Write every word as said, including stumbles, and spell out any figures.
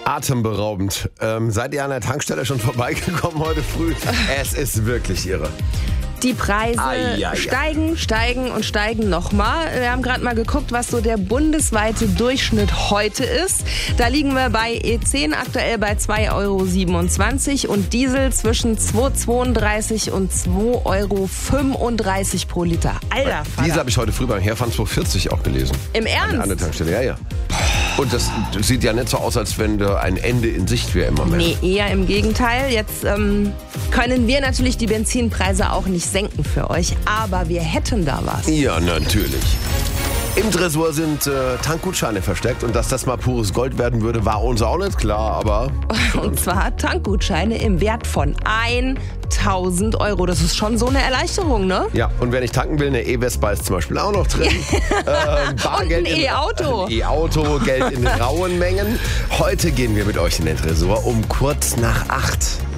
Atemberaubend. Ähm, seid ihr an der Tankstelle schon vorbeigekommen heute früh? Es ist wirklich irre. Die Preise Ai, ai, ai. steigen, steigen und steigen nochmal. Wir haben gerade mal geguckt, was so der bundesweite Durchschnitt heute ist. Da liegen wir bei E zehn aktuell bei zwei Euro siebenundzwanzig und Diesel zwischen zwei Euro zweiunddreißig und zwei Euro fünfunddreißig pro Liter. Alter Vater. Diese habe ich heute früh beim Herfahren zwei Euro vierzig auch gelesen. Im Ernst? An der Tankstelle, ja, ja. Und das sieht ja nicht so aus, als wenn da ein Ende in Sicht wäre im Moment. Nee, eher im Gegenteil. Jetzt ähm, können wir natürlich die Benzinpreise auch nicht senken für euch, aber wir hätten da was. Ja, natürlich. Im Tresor sind äh, Tankgutscheine versteckt und dass das mal pures Gold werden würde, war uns auch nicht klar, aber... Und zwar Tankgutscheine im Wert von tausend Euro. Das ist schon so eine Erleichterung, ne? Ja, und wenn ich tanken will, eine E-Vespa ist zum Beispiel auch noch drin. ähm, Bargeld Und ein E-Auto. Ein E-Auto, Geld in rauen Mengen. Heute gehen wir mit euch in den Tresor um kurz nach acht.